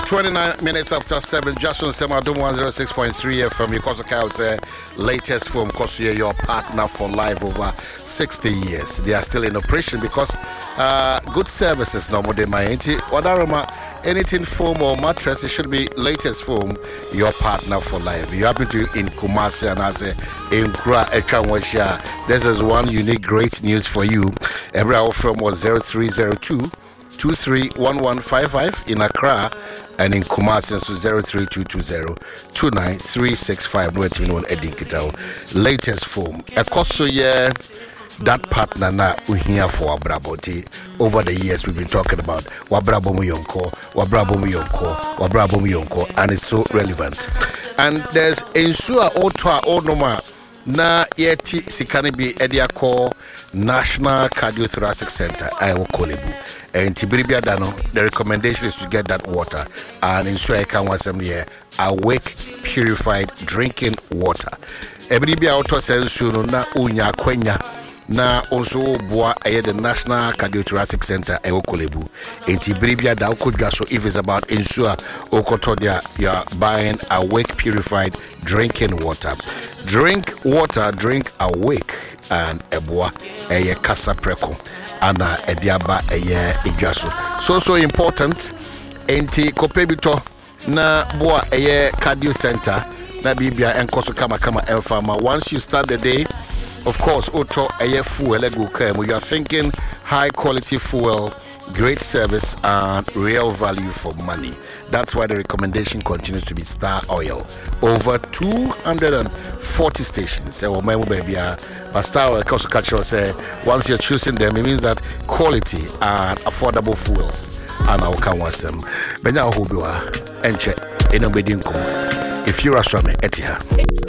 29 minutes after 7, just on Semadum 106.3 FM. You cause latest film, cause you're your partner for life over 60 years. They are still in operation because good services no more than my anything foam or mattress, it should be latest foam, your partner for life. You happen to in Kumasi and I say in Kra Ekanwasha. This is one unique great news for you. Every hour from was 0302 231155 in Accra and in Kumasi so 03220-29365. No it mean Edinkitao. Latest form. Ekoso ye that partner na uhia for Wabraboti. Over the years we've been talking about Wabrabo Muyonko, and it's so relevant. And there's Ensure Otwa Onoma na yeti sikanibi Ediako National Cardiothoracic Center Iowa Kolebu. And Tibiribia Dano, the recommendation is to get that water and ensure I can want some here awake purified drinking water. Ebiribia auto says na unya kwenya na also boa the National Cardiothoracic Center Iowa Kolebu. And Tibiribia da so if it's about ensure okotodia you're buying awake purified drinking water. Drink water, drink awake and eboa eye kasa preko. Ana ediaba eye igwaso. So important. Enti kopebito na boa eye cardio center na bibia enkoso kama elfama. Once you start the day, of course, auto eye fuel ego kemo. You are thinking high quality fuel, great service and real value for money. That's why the recommendation continues to be Star Oil. Over 240 stations. But Star Oil also catch us once you're choosing them, it means that quality and affordable fuels and our can was them. Benya Hubua enche enobedi nkomo. If you're a swami etiha.